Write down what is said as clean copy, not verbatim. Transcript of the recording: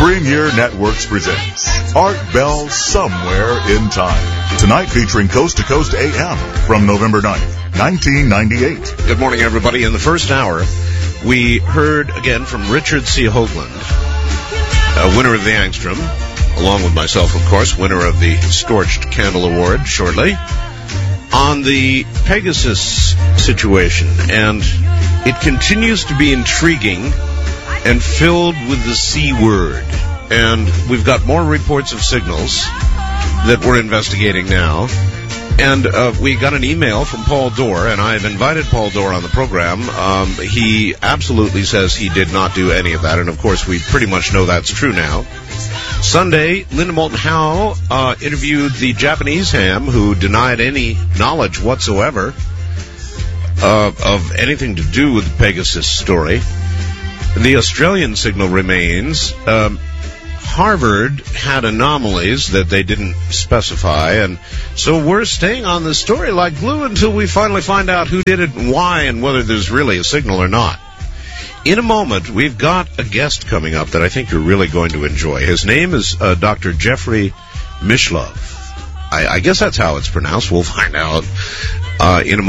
Premier Networks presents Art Bell Somewhere in Time. Tonight featuring Coast to Coast AM from November 9th, 1998. Good morning, everybody. In the first hour, we heard again from Richard C. Hoagland, winner of the Angstrom, along with myself, of course, winner of the Scorched Candle Award shortly, on the Pegasus situation. And it continues to be intriguing and filled with the C word. And we've got more reports of signals that we're investigating now. And we got an email from Paul Dorr, and I've invited Paul Dorr on the program. He absolutely says he did not do any of that, and of course we pretty much know that's true now. Sunday, Linda Moulton Howe interviewed the Japanese ham who denied any knowledge whatsoever of anything to do with the Pegasus story. The Australian signal remains. Harvard had anomalies that they didn't specify, and so we're staying on this story like glue until we finally find out who did it and why and whether there's really a signal or not. In a moment, we've got a guest coming up that I think you're really going to enjoy. His name is Dr. Jeffrey Mishlove. I guess that's how it's pronounced. We'll find out in a